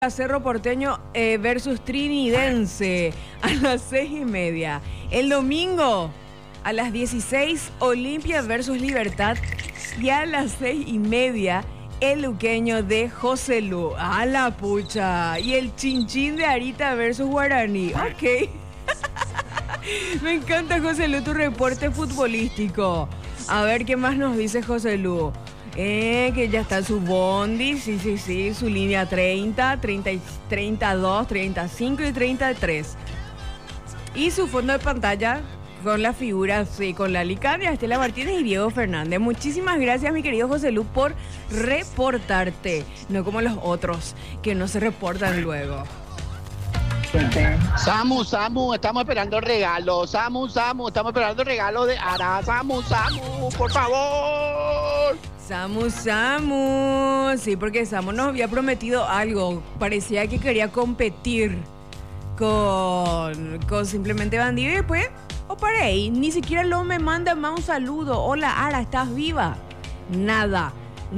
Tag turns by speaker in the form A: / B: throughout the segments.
A: Cerro Porteño versus Trinidense a las 6:30. El domingo a las 16, Olimpia versus Libertad. Y a las 6:30, el luqueño de José Lu. A la pucha. Y el chinchín de Arita versus Guaraní. Ok. Me encanta, José Lu, tu reporte futbolístico. A ver qué más nos dice José Lu. Que ya está su bondi, sí, su línea 30, 32, 35 y 33. Y su fondo de pantalla con las figuras, sí, con Lali Candia, Estela Martínez y Diego Fernández. Muchísimas gracias, mi querido José Lu, por reportarte. No como los otros, que no se reportan luego.
B: Samu, estamos esperando el regalo. Samu, estamos esperando el regalo de Ara. Samu, por favor.
A: Samu. Sí, porque Samu nos había prometido algo. Parecía que quería competir con Simplemente Bandido. Y después, para ahí, ni siquiera lo me manda más un saludo. Hola, Ara, ¿estás viva? Nada.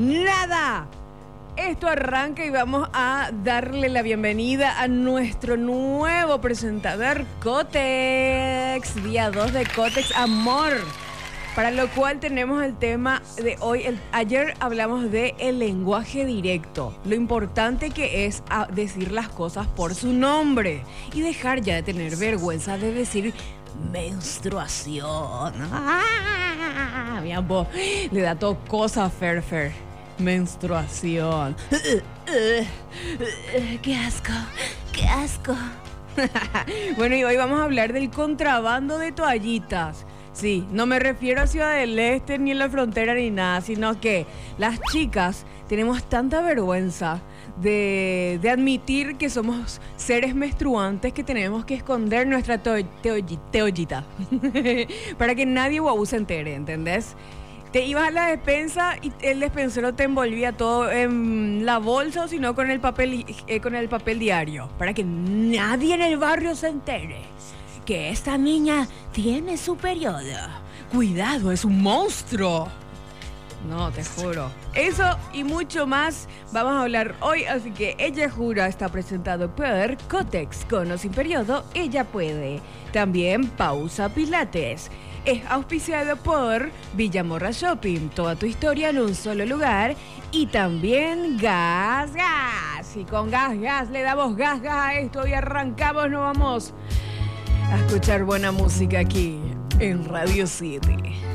A: Esto arranca y vamos a darle la bienvenida a nuestro nuevo presentador, Cotex. Día 2 de Cotex Amor. Para lo cual tenemos el tema de hoy. Ayer hablamos de el lenguaje directo. Lo importante que es decir las cosas por su nombre. Y dejar ya de tener vergüenza de decir menstruación. Mira vos, le da todo cosa Fer. Menstruación. Qué asco. Bueno, y hoy vamos a hablar del contrabando de toallitas. Sí, no me refiero a Ciudad del Este ni en la frontera ni nada, sino que las chicas tenemos tanta vergüenza de admitir que somos seres menstruantes que tenemos que esconder nuestra teollita para que nadie se entere, ¿entendés? Te ibas a la despensa y el despensero te envolvía todo en la bolsa o si no con el papel diario, para que nadie en el barrio se entere que esta niña tiene su periodo. Cuidado, es un monstruo. No, te juro. Eso y mucho más vamos a hablar hoy, así que Ella Jura está presentado por Cotex. Con o sin periodo, ella puede. También Pausa Pilates. Es auspiciado por Villamorra Shopping. Toda tu historia en un solo lugar. Y también Gas. Y con Gas le damos gas a esto y arrancamos. Nos vamos a escuchar buena música aquí en Radio City.